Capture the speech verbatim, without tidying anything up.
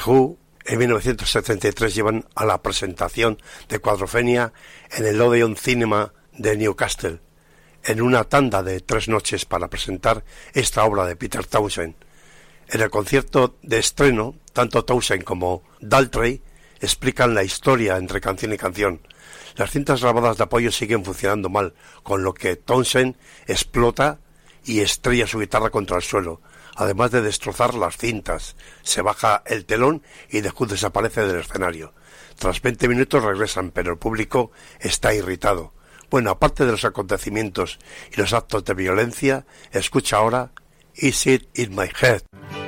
Who en mil novecientos setenta y tres llevan a la presentación de Quadrophenia en el Odeon Cinema de Newcastle, en una tanda de tres noches para presentar esta obra de Peter Townshend. En el concierto de estreno, tanto Townshend como Daltrey explican la historia entre canción y canción. Las cintas grabadas de apoyo siguen funcionando mal, con lo que Townshend explota y estrella su guitarra contra el suelo, además de destrozar las cintas. Se baja el telón y The Who desaparece del escenario. Tras veinte minutos regresan, pero el público está irritado. Bueno, aparte de los acontecimientos y los actos de violencia, escucha ahora Is It In My Head.